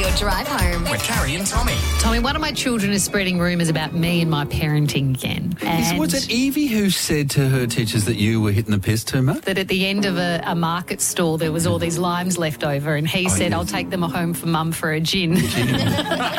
your drive home. With Carrie and Tommy. Tommy, one of my children is spreading rumours about me and my parenting again. And Was it Evie who said to her teachers that you were hitting the piss too much? that at the end of a market stall there was all these limes left over, and he said, yes. I'll take them home for Mum for a gin.